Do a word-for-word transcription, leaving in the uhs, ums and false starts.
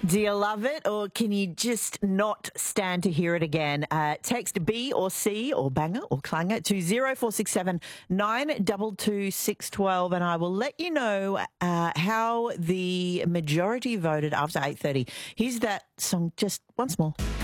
Do you love it, or can you just not stand to hear it again? Uh, text B or C or banger or clanger to zero four six seven nine two two six one two, and I will let you know uh, how the majority voted after eight thirty. Here's that song just once more.